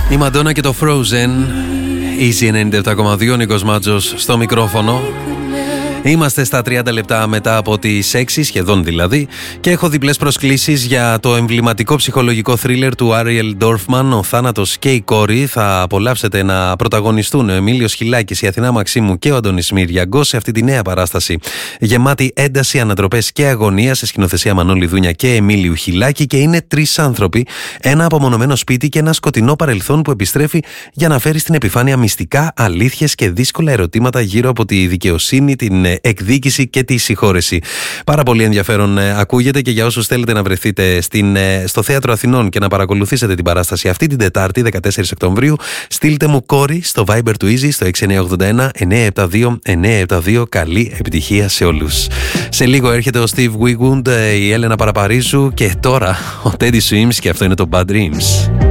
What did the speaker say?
Η Μαντόνα και το Frozen. Easy 97,2, Νίκος Μάτζος στο μικρόφωνο. Είμαστε στα 30 λεπτά μετά από τις 6, σχεδόν δηλαδή, και έχω διπλές προσκλήσεις για το εμβληματικό ψυχολογικό θρίλερ του Άριελ Ντόρφμαν, Ο θάνατος και η κόρη. Θα απολαύσετε να πρωταγωνιστούν ο Εμίλιος Χιλάκης, η Αθηνά Μαξίμου και ο Αντώνης Μυριαγκός σε αυτή τη νέα παράσταση. Γεμάτη ένταση, ανατροπές και αγωνία, σε σκηνοθεσία Μανώλη Δούνια και Εμίλιου Χιλάκη, και είναι τρεις άνθρωποι, ένα απομονωμένο σπίτι και ένα σκοτεινό παρελθόν που επιστρέφει για να φέρει στην επιφάνεια μυστικά, αλήθειες και δύσκολα ερωτήματα γύρω από τη δικαιοσύνη, την εκδίκηση και τη συγχώρεση. Πάρα πολύ ενδιαφέρον ακούγεται, και για όσους θέλετε να βρεθείτε στο Θέατρο Αθηνών και να παρακολουθήσετε την παράσταση αυτή την Τετάρτη 14 Οκτωβρίου, στείλτε μου κόρη στο Viber του Easy στο 6981-972-972. Καλή επιτυχία σε όλους. Σε λίγο έρχεται ο Steve Wigwood, η Έλενα Παραπαρίζου, και τώρα ο Teddy Swims, και αυτό είναι το Bad Dreams.